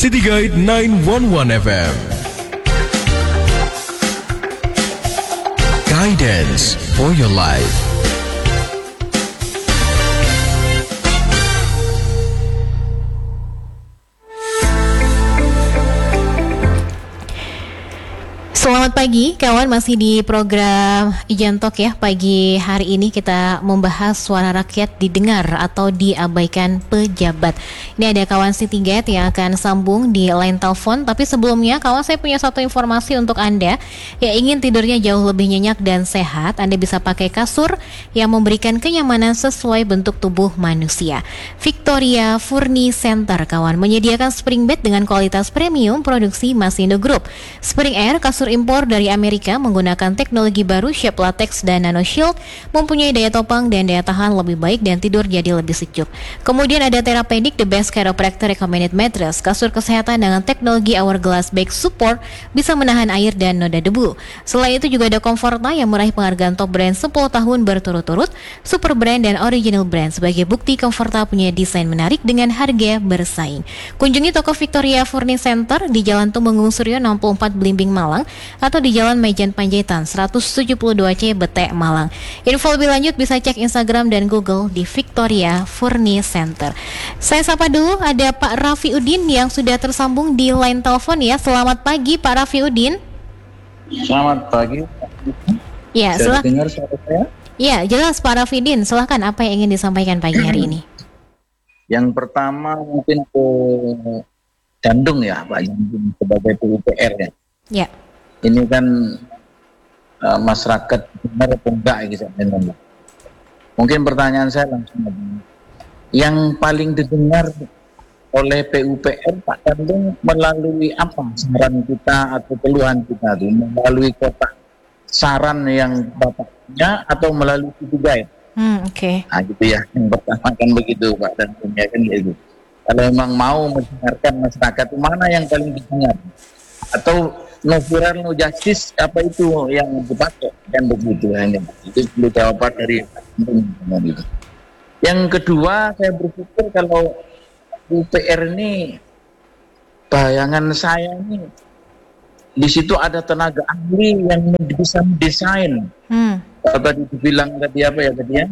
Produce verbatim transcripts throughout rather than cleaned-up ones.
City Guide sembilan satu satu F M. Guidance for your life. Selamat pagi kawan, masih di program Ijan Talk ya. Pagi hari ini kita membahas suara rakyat didengar atau diabaikan pejabat. Ini ada kawan City Guide yang akan sambung di line telepon. Tapi sebelumnya kawan, saya punya satu informasi untuk Anda yang ingin tidurnya jauh lebih nyenyak dan sehat. Anda bisa pakai kasur yang memberikan kenyamanan sesuai bentuk tubuh manusia. Victoria Furni Center kawan menyediakan spring bed dengan kualitas premium produksi Masindo Group. Spring Air, kasur impor dari Amerika menggunakan teknologi baru shape latex dan nano shield, mempunyai daya topang dan daya tahan lebih baik dan tidur jadi lebih sejuk. Kemudian ada Therapedic, the best chiropractor recommended mattress, kasur kesehatan dengan teknologi Hourglass Back Support, bisa menahan air dan noda debu. Selain itu juga ada Comforta yang meraih penghargaan top brand sepuluh tahun berturut-turut, super brand dan original brand. Sebagai bukti, Comforta punya desain menarik dengan harga bersaing. Kunjungi toko Victoria Furni Center di Jalan Tumenggung Suryo enam puluh empat Blimbing Malang atau di Jalan Mejen Panjaitan seratus tujuh puluh dua C Bete Malang. Info lebih lanjut bisa cek Instagram dan Google di Victoria Furni Center. Saya sapa dulu ada Pak Raffi Udin yang sudah tersambung di line telepon ya. Selamat pagi Pak Raffi Udin. Selamat pagi. Ya, Bisa dengar suara saya? Ya, jelas Pak Raffi Udin. Silakan, apa yang ingin disampaikan pagi hari ini? Yang pertama mungkin ke Dandung ya, Pak Dandung sebagai P U P R ya. Ya. Ini kan uh, masyarakat benar atau enggak gitu. Mungkin pertanyaan saya langsung aja. Yang paling didengar oleh P U P R Pak Dandung melalui apa saran kita atau keluhan kita itu? Melalui kotak saran yang Bapak punya atau melalui City Guide? Hmm, oke. Okay. Nah gitu ya, yang pertama kan begitu Pak Dandung ya kan gitu. Kalau memang mau mendengarkan masyarakat, mana yang paling didengar? Atau no viral no justice, apa itu yang dipakai dan begitu hanya itu perlu jawaban dari itu. Yang kedua, saya berpikir kalau U P R ini, bayangan saya ini di situ ada tenaga ahli yang bisa mendesain. Hmm. Tadi dibilang tadi apa ya tadi ya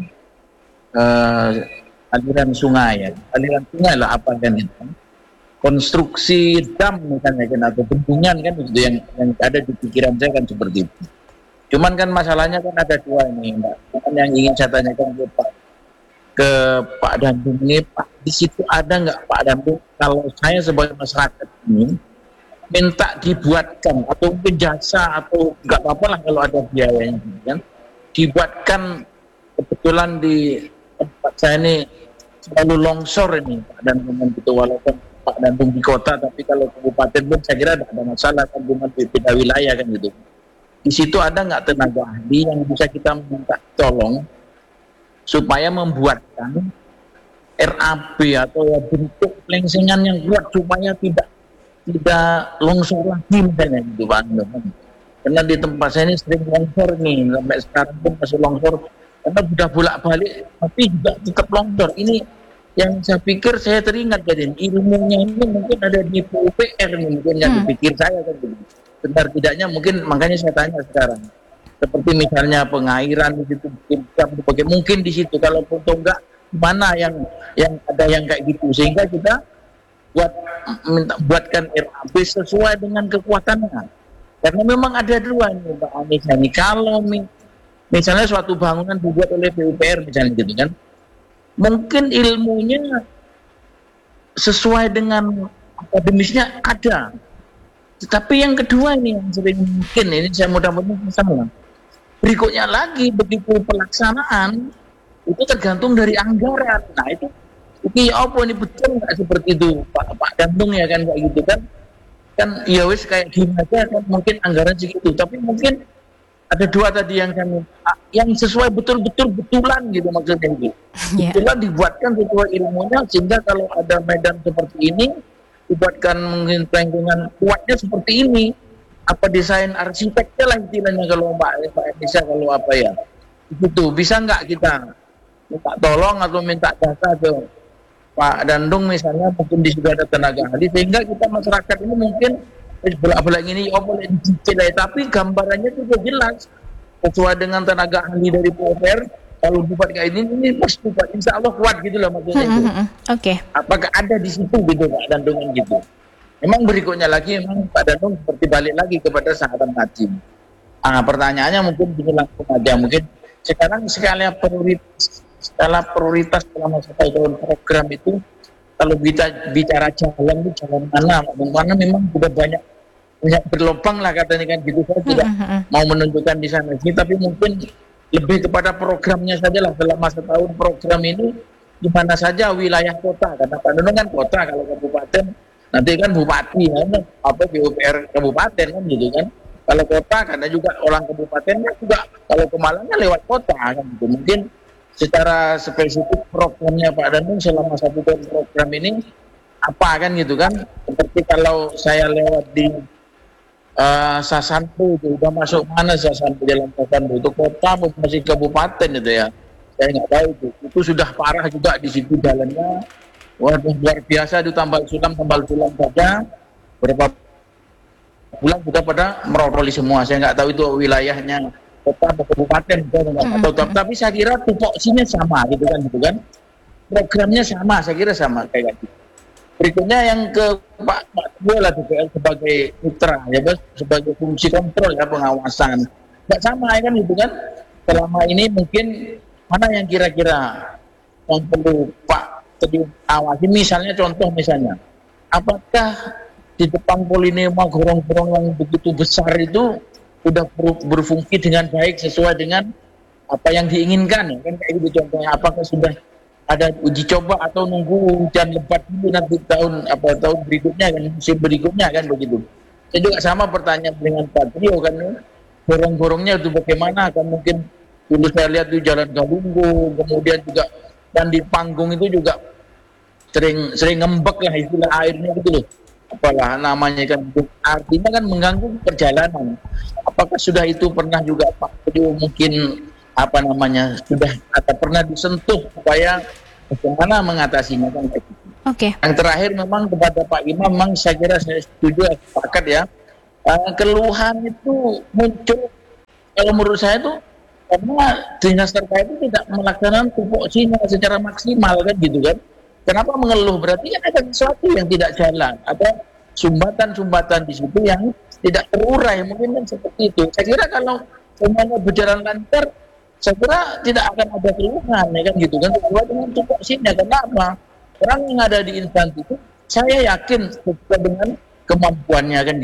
uh, aliran sungai ya, aliran sungai lah apa kan itu. Konstruksi dam misalnya kan atau bendungan kan itu yang yang ada di pikiran saya kan seperti itu. Cuman kan masalahnya kan ada dua ini Mbak. Kan yang ingin saya tanyakan ke Pak ke Pak Dandung ini, Pak, di situ ada nggak Pak Dandung kalau saya sebagai masyarakat ini minta dibuatkan atau mungkin jasa atau nggak apa-apa lah kalau ada biayanya kan dibuatkan, kebetulan di tempat saya ini selalu longsor ini Pak Dandung itu, walaupun Pak Dandung di kota, tapi kalau kabupaten pun saya kira tidak ada masalah kan, cuma beda wilayah kan gitu. Di situ ada nggak tenaga ahli yang bisa kita minta tolong supaya membuatkan R A B atau ya bentuk pelengsengan yang kuat supaya tidak tidak longsor lagi misalnya gitu Pak Dandung. Karena di tempat saya ini sering longsor nih, sampai sekarang pun masih longsor karena sudah bolak-balik tapi juga tetap longsor. Ini yang saya pikir saya teringat jadi ilmunya ini mungkin ada di P U P R nih, mungkin yang dipikir saya kan gitu. Benar tidaknya mungkin, makanya saya tanya sekarang. Seperti misalnya pengairan di situ mungkin, mungkin di situ, kalau pun enggak mana yang yang ada yang kayak gitu, sehingga kita buat minta buatkan R A B sesuai dengan kekuatannya. Karena memang ada dua nih Pak Anies ini, kalau misalnya suatu bangunan dibuat oleh P U P R misalnya gitu kan, mungkin ilmunya sesuai dengan akademisnya ada. Tetapi yang kedua ini yang sering mungkin ini saya mudah-mudahan sama. Berikutnya lagi begitu pelaksanaan itu tergantung dari anggaran. Nah itu ini apa ini betul nggak seperti itu Pak Pak Dandung ya kan kayak gitu kan? Kan ya wis kayak gini aja kan mungkin anggaran segitu. Tapi mungkin ada dua tadi yang kami yang sesuai betul-betul betulan gitu maksudnya gitu. Yeah. Betulan dibuatkan sesuai ilmunya sehingga kalau ada medan seperti ini dibuatkan mungkin lingkungan kuatnya seperti ini. Apa desain arsiteknya lah istilahnya kalau Mbak Mbak Indonesia kalau apa ya. Itu bisa nggak kita minta tolong atau minta jasa ke Pak Dandung misalnya mungkin di sudah ada tenaga ahli sehingga kita masyarakat ini mungkin bolak-balik ini oh boleh dicicil ya, tapi gambarannya juga jelas sesuai dengan tenaga ahli dari P U P R. Kalau bupati kayak ini, ini pasti Pak, insya Allah kuat gitu lah maksudnya itu. Oke. Okay. Apakah ada di situ gitu Pak Dandung gitu? Memang berikutnya lagi, memang Pak Dandung seperti balik lagi kepada sahabat Najib. Ah, pertanyaannya mungkin begini langsung aja, mungkin sekarang skala prioritas, skala prioritas selama satu tahun program itu, kalau kita bicara jalan itu jalan mana, mana memang sudah banyak banyak berlubang lah katanya kan gitu. Saya tidak mau menunjukkan di sana sini, tapi mungkin lebih kepada programnya saja lah selama setahun program ini di mana saja wilayah kota, karena Pak Dandung kan kota, kalau kabupaten nanti kan bupati kan, apa P U P R kabupaten kan gitu kan. Kalau kota karena juga orang kabupatennya juga kalau ke Malangnya lewat kota kan gitu. Mungkin secara spesifik programnya Pak Dandung selama satu tahun program ini apa kan gitu kan. Seperti kalau saya lewat di Uh, Sasanto itu udah masuk mana Sasanto, jalan Sasanto itu kota masih kabupaten itu ya, saya nggak tahu itu itu sudah parah juga di situ jalannya, waduh luar biasa itu tambal sulam tambal sulam saja berapa bulan sudah pada merotoli semua. Saya nggak tahu itu wilayahnya kota atau kabupaten saya nggak tahu, tapi saya kira tupoksinya sama gitu kan gitu kan, programnya sama, saya kira sama kayak gitu. Berikutnya yang ke Pak Pak Teguh lah D P R sebagai mitra ya bos, sebagai fungsi kontrol ya pengawasan. Nggak sama ya kan gitu kan. Selama ini mungkin mana yang kira-kira yang perlu Pak Teguh awasi, misalnya contoh misalnya, apakah di depan Polinema gorong-gorong yang begitu besar itu sudah ber- berfungsi dengan baik sesuai dengan apa yang diinginkan ya kan kayak gitu contohnya, apakah sudah ada uji coba atau nunggu hujan lebat dulu nanti tahun apa tahun berikutnya kan, musim berikutnya kan begitu. Saya juga sama pertanyaan dengan Pak Trio kan, gorong-gorongnya itu bagaimana kan, mungkin dulu saya lihat di Jalan Galunggung, kemudian juga dan di panggung itu juga sering sering ngembek lah istilah airnya gitu loh, apalah namanya kan, artinya kan mengganggu perjalanan. Apakah sudah itu pernah juga Pak Trio mungkin apa namanya sudah atau pernah disentuh supaya bagaimana mengatasinya kan kayak gitu. Oke. Okay. Yang terakhir memang kepada Pak Imam, memang saya kira saya setuju, sepakat ya. Uh, keluhan itu muncul kalau menurut saya itu karena dinas terkait itu tidak melaksanakan tupoksinya secara maksimal kan gitu kan. Kenapa mengeluh? Berarti kan ada sesuatu yang tidak jalan, ada sumbatan-sumbatan di situ yang tidak terurai, mungkin kan seperti itu. Saya kira kalau semuanya berjalan lancar, saya kira tidak akan ada keluhan ya kan gitu kan, sesuai dengan tupoksinya. Karena apa? Orang yang ada di instansi itu saya yakin sesuai dengan kemampuannya kan gitu.